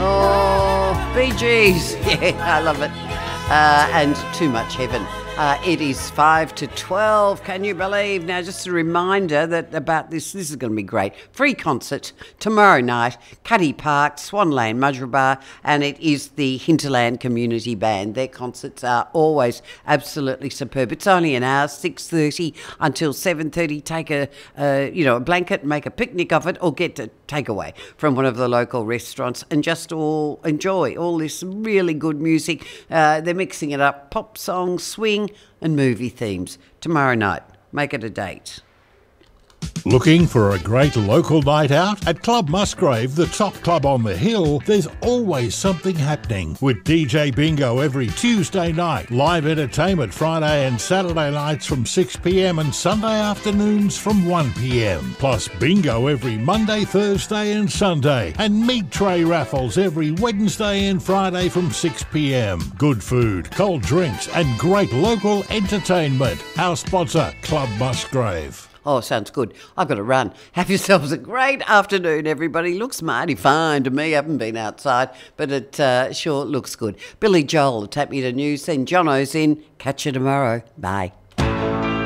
Oh, Bee Gees. Yeah, I love it. And Too Much Heaven. It is 5 to 12. Can you believe? Now, just a reminder that about this is going to be great. Free concert tomorrow night, Cuddy Park, Swan Lane, Mudgeeraba, and it is the Hinterland Community Band. Their concerts are always absolutely superb. It's only an hour, 6:30 until 7:30. Take a blanket, make a picnic of it, or get a takeaway from one of the local restaurants and just all enjoy all this really good music. They're mixing it up, pop songs, swing and movie themes tomorrow night. Make it a date. Looking for a great local night out? At Club Musgrave, the top club on the hill, there's always something happening. With DJ Bingo every Tuesday night, live entertainment Friday and Saturday nights from 6 p.m. and Sunday afternoons from 1 p.m. Plus bingo every Monday, Thursday and Sunday. And meat tray raffles every Wednesday and Friday from 6 p.m. Good food, cold drinks and great local entertainment. Our sponsor, Club Musgrave. Oh, sounds good. I've got to run. Have yourselves a great afternoon, everybody. Looks mighty fine to me. I haven't been outside, but it sure looks good. Billy Joel will take me to news. Then Jono's in. Catch you tomorrow. Bye.